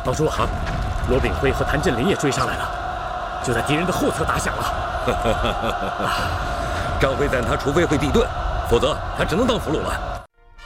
帮主啊，罗炳辉和谭震林也追上来了，就在敌人的后侧打响了。 张飞赞他除非会地遁，否则他只能当俘虏了。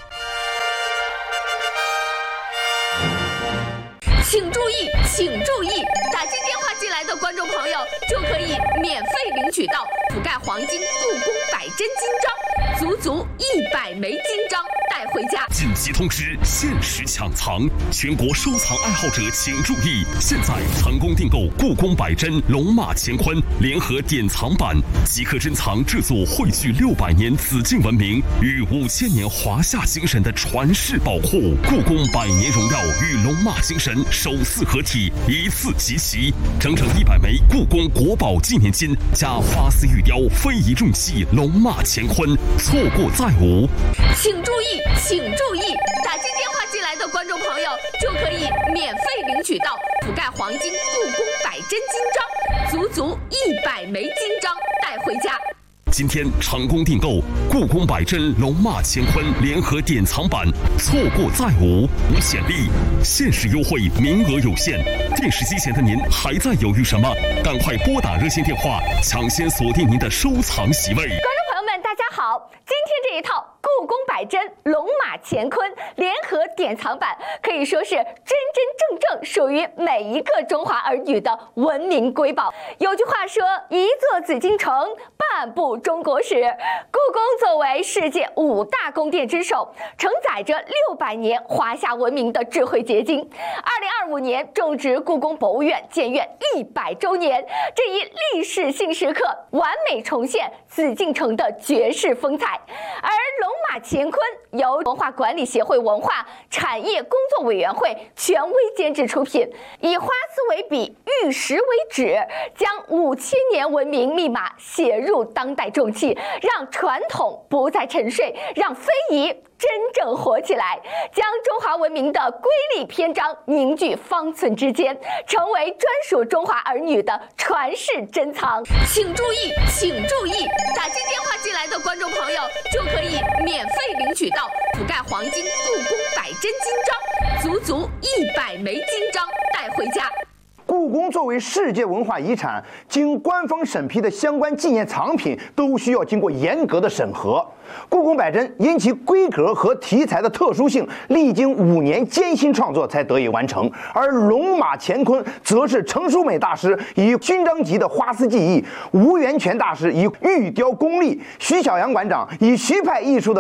请注意，请注意！打进电话进来的观众朋友就可以免费领取到覆盖黄金故宫100真金章，足足100枚金章带回家。 紧急通知：限时抢藏，全国收藏爱好者请注意！现在成功订购故宫100真龙马乾坤联合典藏版，即可珍藏这座汇聚600年紫禁文明与5000年华夏精神的传世宝库。故宫100年荣耀与龙马精神首次合体，一次集齐，整整100枚故宫国宝纪念金加花丝玉雕非遗重器龙马乾坤，错过再无。 请注意，请注意！打进电话进来的观众朋友就可以免费领取到覆盖黄金故宫100真金章，足足100枚金章带回家。 今天成功订购故宫100真龙马乾坤联合典藏版，错过再无，无潜力，限时优惠，名额有限。电视机前的您还在犹豫什么？赶快拨打热线电话，抢先锁定您的收藏席位。 观众朋友们，大家好，今天这一套故宫100真龙马乾坤联合典藏版可以说是真真正正属于每一个中华儿女的文明瑰宝。有句话说，一座紫禁城，半部中国史。故宫作为世界5大宫殿之首，承载着600年华夏文明的智慧结晶。2025年正值故宫博物院建院100周年，这一历史性时刻完美重现紫禁城的绝世风采。而龙马乾坤由文化管理协会文化产业工作委员会权威监制出品，以花丝为笔，玉石为纸，将5000年文明密码写入当代重器，让传统不再沉睡，让非遗真正活起来，将中华文明的瑰丽篇章凝聚方寸之间，成为专属中华儿女的传世珍藏。请注意，请注意！打进电话进来的观众朋友就可以免费领取到覆盖黄金故宫100真金章，足足100枚金章带回家。 故宫作为世界文化遗产，经官方审批的相关纪念藏品都需要经过严格的审核。故宫100真因其规格和题材的特殊性，历经5年艰辛创作才得以完成。而龙马乾坤则是程淑美大师以勋章级的花丝技艺，吴源泉大师以玉雕功力，徐小阳馆长以徐派艺术的